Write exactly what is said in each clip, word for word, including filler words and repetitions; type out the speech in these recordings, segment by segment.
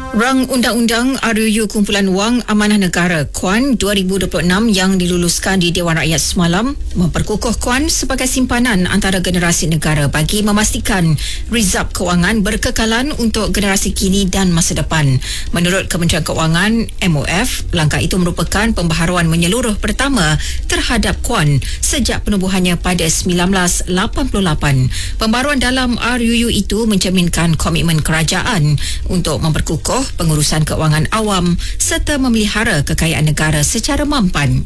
Rang Undang-Undang R U U Kumpulan Wang Amanah Negara KUAN dua ribu dua puluh enam yang diluluskan di Dewan Rakyat semalam memperkukuh KUAN sebagai simpanan antara generasi negara bagi memastikan rizab kewangan berkekalan untuk generasi kini dan masa depan. Menurut Kementerian Kewangan M O F, langkah itu merupakan pembaharuan menyeluruh pertama terhadap KUAN sejak penubuhannya pada sembilan belas lapan puluh lapan. Pembaharuan dalam R U U itu mencerminkan komitmen kerajaan untuk memperkukuh pengurusan kewangan awam serta memelihara kekayaan negara secara mampan.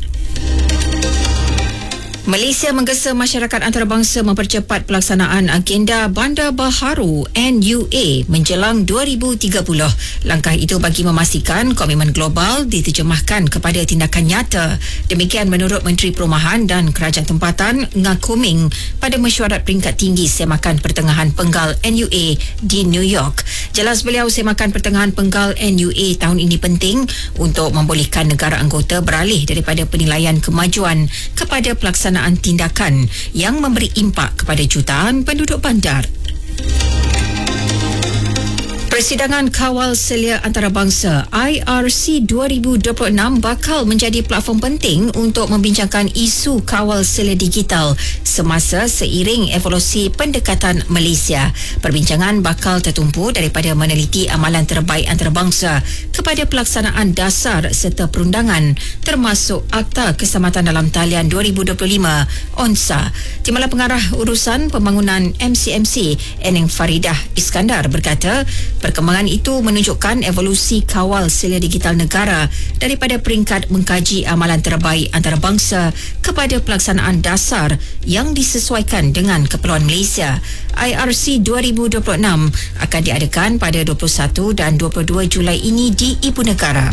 Malaysia menggesa masyarakat antarabangsa mempercepat pelaksanaan agenda Bandar Baharu N U A menjelang dua ribu tiga puluh. Langkah itu bagi memastikan komitmen global diterjemahkan kepada tindakan nyata. Demikian menurut Menteri Perumahan dan Kerajaan Tempatan Ngah Kuming pada mesyuarat peringkat tinggi Semakan Pertengahan Penggal N U A di New York. Jelas beliau Semakan Pertengahan Penggal N U A tahun ini penting untuk membolehkan negara anggota beralih daripada penilaian kemajuan kepada pelaksanaan tindakan yang memberi impak kepada jutaan penduduk bandar. Persidangan Kawal Selia Antarabangsa I R C dua ribu dua puluh enam bakal menjadi platform penting untuk membincangkan isu kawal selia digital semasa seiring evolusi pendekatan Malaysia. Perbincangan bakal tertumpu daripada meneliti amalan terbaik antarabangsa kepada pelaksanaan dasar serta perundangan termasuk Akta Keselamatan Dalam Talian dua ribu dua puluh lima O N S A. Timbalan Pengarah Urusan Pembangunan M C M C Eneng Faridah Iskandar berkata, perkembangan itu menunjukkan evolusi kawal selia digital negara daripada peringkat mengkaji amalan terbaik antarabangsa kepada pelaksanaan dasar yang disesuaikan dengan keperluan Malaysia. I R C dua ribu dua puluh enam akan diadakan pada dua puluh satu dan dua puluh dua Julai ini di Ibu Negara.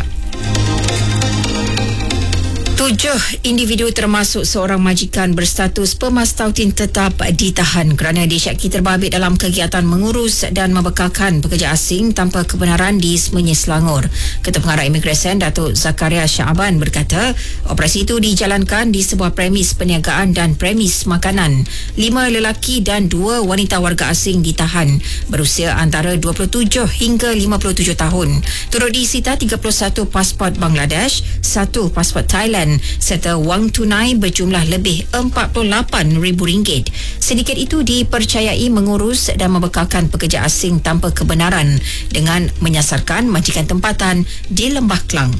Tujuh individu termasuk seorang majikan berstatus pemastautin tetap ditahan kerana disyaki terbabit dalam kegiatan mengurus dan membekalkan pekerja asing tanpa kebenaran di Semenyi Selangor. Ketua Pengarah Imigresen Datuk Zakaria Syaban berkata, operasi itu dijalankan di sebuah premis perniagaan dan premis makanan. Lima lelaki dan dua wanita warga asing ditahan berusia antara dua puluh tujuh hingga lima puluh tujuh tahun. Turut disita tiga puluh satu pasport Bangladesh, satu pasport Thailand serta wang tunai berjumlah lebih empat puluh lapan ribu ringgit. Sindiket itu dipercayai mengurus dan membekalkan pekerja asing tanpa kebenaran dengan menyasarkan majikan tempatan di Lembah Klang.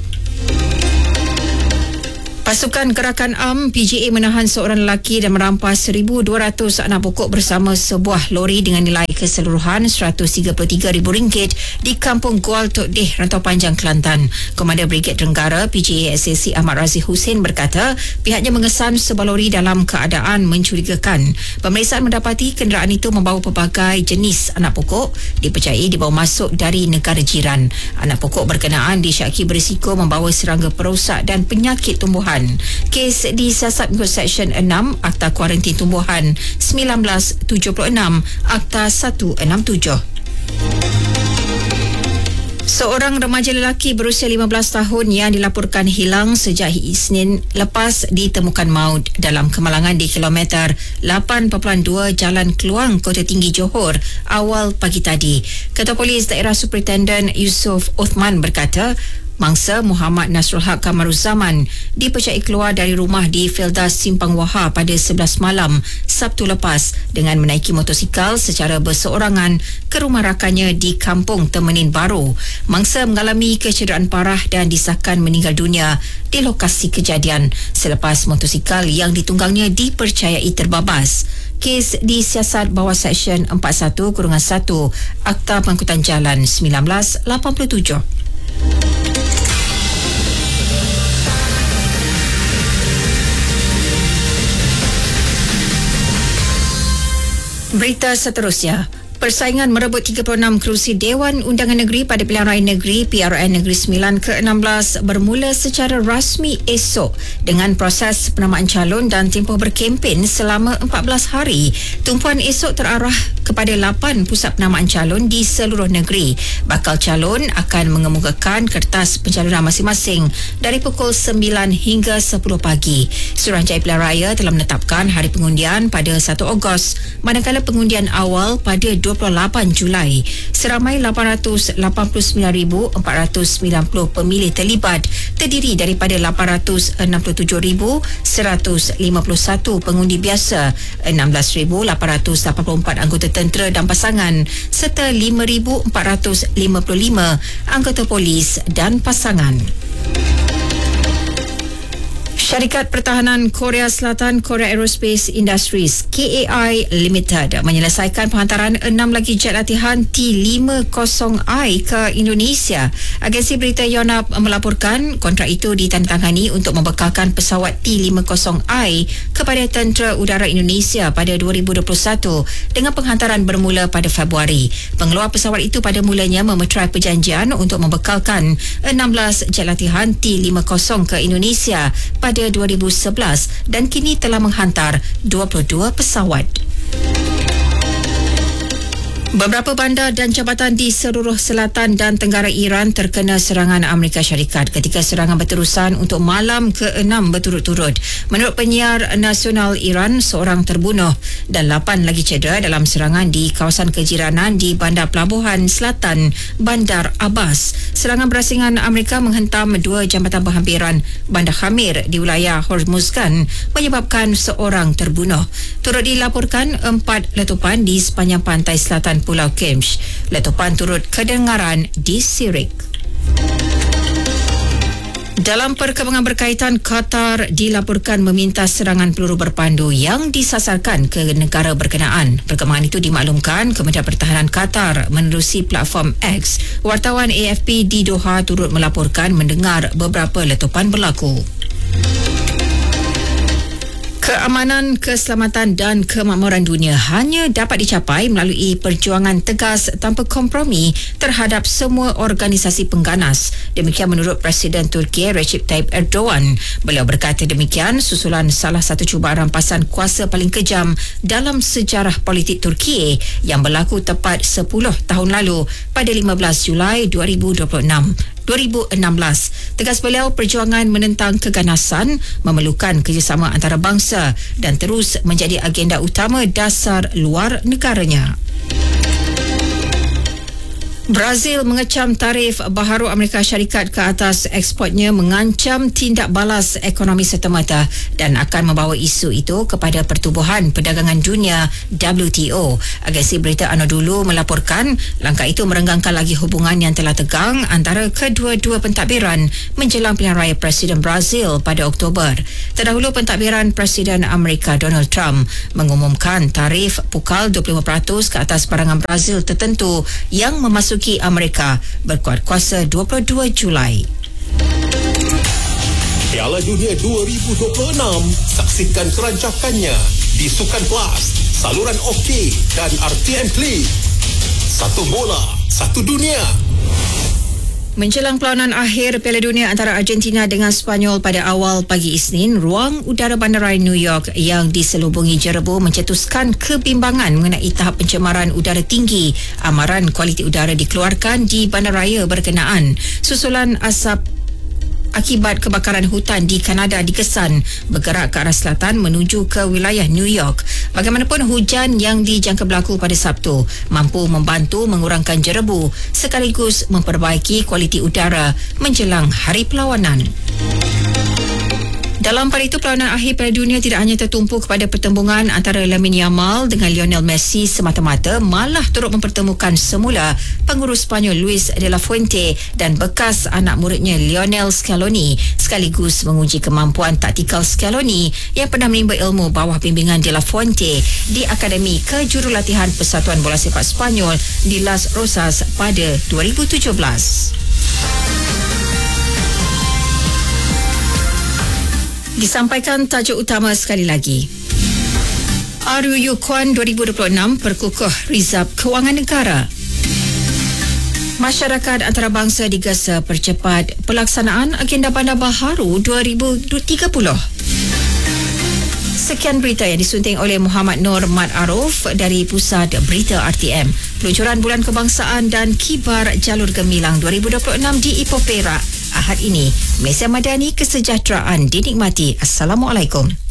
Pasukan Gerakan A M P J A menahan seorang lelaki dan merampas seribu dua ratus anak pokok bersama sebuah lori dengan nilai keseluruhan seratus tiga puluh tiga ribu ringgit di Kampung Gual Tok Deh, Rantau Panjang, Kelantan. Komander Brigade Renggara P J A S A C Ahmad Razi Hussein berkata, pihaknya mengesan sebuah lori dalam keadaan mencurigakan. Pemeriksaan mendapati kenderaan itu membawa pelbagai jenis anak pokok dipercayai dibawa masuk dari negara jiran. Anak pokok berkenaan disyaki berisiko membawa serangga perosak dan penyakit tumbuhan. Kes disiasat mengikut Seksyen enam Akta Kuarantin Tumbuhan seribu sembilan ratus tujuh puluh enam Akta seratus enam puluh tujuh. Seorang remaja lelaki berusia lima belas tahun yang dilaporkan hilang sejak Isnin lepas ditemukan maut dalam kemalangan di kilometer lapan perpuluhan dua Jalan Keluang, Kota Tinggi, Johor awal pagi tadi. Ketua Polis Daerah Superintenden Yusof Uthman berkata, mangsa Muhammad Nasrul Haq Kamaruzaman dipercayai keluar dari rumah di Feldas Simpang Wahar pada sebelas malam Sabtu lepas dengan menaiki motosikal secara berseorangan ke rumah rakannya di Kampung Temenin Baru. Mangsa mengalami kecederaan parah dan disahkan meninggal dunia di lokasi kejadian selepas motosikal yang ditunggangnya dipercayai terbabas. Kes disiasat bawah Seksyen empat puluh satu satu Akta Pengangkutan Jalan seribu sembilan ratus lapan puluh tujuh. Berita seterusnya. Persaingan merebut tiga puluh enam kerusi Dewan Undangan Negeri pada Pilihan Raya Negeri P R N Negeri Sembilan ke enam belas bermula secara rasmi esok dengan proses penamaan calon dan tempoh berkempen selama empat belas hari. Tumpuan esok terarah kepada lapan pusat penamaan calon di seluruh negeri. Bakal calon akan mengemukakan kertas pencalonan masing-masing dari pukul sembilan hingga sepuluh pagi. Suruhanjaya Pilihan Raya telah menetapkan hari pengundian pada satu Ogos, manakala pengundian awal pada dua dua puluh lapan Julai. Seramai lapan ratus lapan puluh sembilan ribu empat ratus sembilan puluh pemilih terlibat, terdiri daripada lapan ratus enam puluh tujuh ribu seratus lima puluh satu pengundi biasa, enam belas ribu lapan ratus lapan puluh empat anggota tentera dan pasangan serta lima ribu empat ratus lima puluh lima anggota polis dan pasangan. Syarikat Pertahanan Korea Selatan Korea Aerospace Industries K A I Limited menyelesaikan penghantaran enam lagi jet latihan T lima puluh I ke Indonesia. Agensi berita Yonhap melaporkan kontrak itu ditandatangani untuk membekalkan pesawat T lima puluh I kepada Tentera Udara Indonesia pada dua ribu dua puluh satu dengan penghantaran bermula pada Februari. Pengeluar pesawat itu pada mulanya memeterai perjanjian untuk membekalkan enam belas jet latihan T lima puluh ke Indonesia pada dua ribu sebelas dan kini telah menghantar dua puluh dua pesawat. Beberapa bandar dan jabatan di seluruh selatan dan tenggara Iran terkena serangan Amerika Syarikat ketika serangan berterusan untuk malam keenam berturut-turut. Menurut penyiar nasional Iran, seorang terbunuh dan lapan lagi cedera dalam serangan di kawasan kejiranan di Bandar Pelabuhan Selatan Bandar Abbas. Serangan berasingan Amerika menghentam dua jambatan berhampiran Bandar Khamir di wilayah Hormuzgan menyebabkan seorang terbunuh. Turut dilaporkan empat letupan di sepanjang pantai selatan Pulau Kemsh. Letupan turut kedengaran di Sirik. Dalam perkembangan berkaitan, Qatar dilaporkan meminta serangan peluru berpandu yang disasarkan ke negara berkenaan. Perkembangan itu dimaklumkan Kementerian Pertahanan Qatar menerusi platform X. Wartawan A F P di Doha turut melaporkan mendengar beberapa letupan berlaku. Keamanan, keselamatan dan kemakmuran dunia hanya dapat dicapai melalui perjuangan tegas tanpa kompromi terhadap semua organisasi pengganas. Demikian menurut Presiden Turki Recep Tayyip Erdogan. Beliau berkata demikian susulan salah satu cubaan rampasan kuasa paling kejam dalam sejarah politik Turki yang berlaku tepat sepuluh tahun lalu pada lima belas Julai dua ribu dua puluh enam. dua ribu enam belas. Tegas beliau, perjuangan menentang keganasan memerlukan kerjasama antarabangsa dan terus menjadi agenda utama dasar luar negaranya. Brazil mengecam tarif baharu Amerika Syarikat ke atas ekspornya mengancam tindak balas ekonomi serta-merta dan akan membawa isu itu kepada Pertubuhan Perdagangan Dunia W T O. Agensi berita Anadolu melaporkan langkah itu merenggangkan lagi hubungan yang telah tegang antara kedua-dua pentadbiran menjelang pilihan raya Presiden Brazil pada Oktober. Terdahulu pentadbiran Presiden Amerika Donald Trump mengumumkan tarif pukal dua puluh lima peratus ke atas barangan Brazil tertentu yang memasuki Amerika berkuat kuasa dua puluh dua Julai. Piala Dunia dua ribu dua puluh enam, saksikan kerancakannya di Sukan Plus, saluran OK dan R T M Klik. Satu bola, satu dunia. Menjelang perlawanan akhir Piala Dunia antara Argentina dengan Sepanyol pada awal pagi Isnin, ruang udara bandaraya New York yang diselubungi jerebu mencetuskan kebimbangan mengenai tahap pencemaran udara tinggi. Amaran kualiti udara dikeluarkan di bandaraya berkenaan. Susulan asap akibat kebakaran hutan di Kanada dikesan bergerak ke arah selatan menuju ke wilayah New York. Bagaimanapun, hujan yang dijangka berlaku pada Sabtu mampu membantu mengurangkan jerebu sekaligus memperbaiki kualiti udara menjelang hari perlawanan. Dalam pada itu, perlawanan akhir Piala Dunia tidak hanya tertumpu kepada pertembungan antara Lamine Yamal dengan Lionel Messi semata-mata, malah turut mempertemukan semula pengurus Sepanyol Luis de la Fuente dan bekas anak muridnya Lionel Scaloni, sekaligus menguji kemampuan taktikal Scaloni yang pernah menimba ilmu bawah bimbingan de la Fuente di Akademi Kejurulatihan Persatuan Bola Sepak Sepanyol di Las Rosas pada dua ribu tujuh belas. Disampaikan tajuk utama sekali lagi. R U U Kuan dua ribu dua puluh enam perkukuh Rizab Kewangan Negara. Masyarakat antarabangsa digesa percepat pelaksanaan agenda Bandar Baharu dua ribu tiga puluh. Sekian berita yang disunting oleh Muhammad Nur Mat Aruf dari Pusat Berita R T M. Peluncuran Bulan Kebangsaan dan Kibar Jalur Gemilang dua ribu dua puluh enam di Ipoh Perak Ahad ini. Malaysia Madani, kesejahteraan dinikmati. Assalamualaikum.